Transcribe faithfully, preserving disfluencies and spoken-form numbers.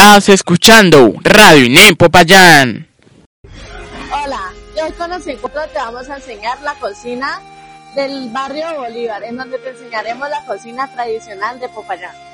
Estás escuchando Radio INEM Popayán. Hola, hoy con los encuentros te vamos a enseñar la cocina del barrio Bolívar, en donde te enseñaremos la cocina tradicional de Popayán.